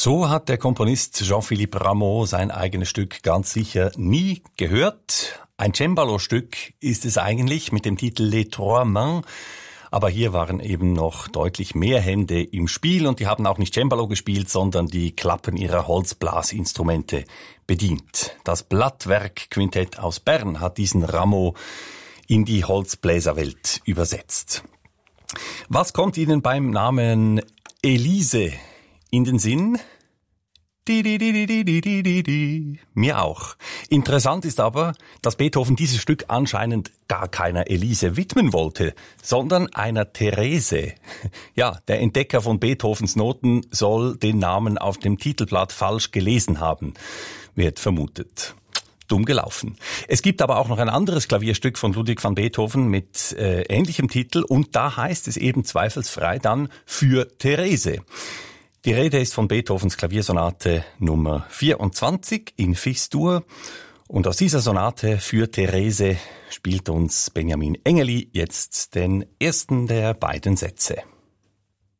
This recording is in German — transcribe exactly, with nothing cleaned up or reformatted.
So hat der Komponist Jean-Philippe Rameau sein eigenes Stück ganz sicher nie gehört. Ein Cembalo-Stück ist es eigentlich mit dem Titel Les Trois Mains. Aber hier waren eben noch deutlich mehr Hände im Spiel und die haben auch nicht Cembalo gespielt, sondern die Klappen ihrer Holzblasinstrumente bedient. Das Blattwerk-Quintett aus Bern hat diesen Rameau in die Holzbläserwelt übersetzt. Was kommt Ihnen beim Namen Elise in den Sinn? Di, di, di, di, di, di, di, di. Mir auch. Interessant ist aber, dass Beethoven dieses Stück anscheinend gar keiner Elise widmen wollte, sondern einer Therese. Ja, der Entdecker von Beethovens Noten soll den Namen auf dem Titelblatt falsch gelesen haben, wird vermutet. Dumm gelaufen. Es gibt aber auch noch ein anderes Klavierstück von Ludwig van Beethoven mit äh, ähnlichem Titel und da heißt es eben zweifelsfrei dann für Therese. Die Rede ist von Beethovens Klaviersonate Nummer vierundzwanzig in Fis-Dur. Und aus dieser Sonate für Therese spielt uns Benjamin Engeli jetzt den ersten der beiden Sätze.